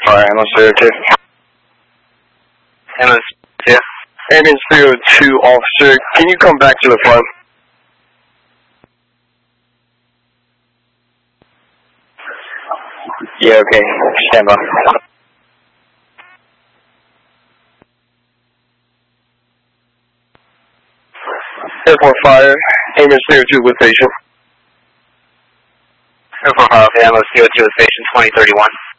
Alright, ambulance 302. Ambulance 2. Ambulance 302, officer, can you come back to the front? Yeah, okay. Stand by. 10-4 fire, ambulance 302 with patient. 10-4 fire, ambulance 302 with patient 2031.